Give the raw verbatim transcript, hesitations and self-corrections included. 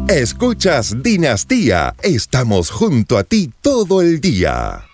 Escuchas Dinastía. Estamos junto a ti todo el día.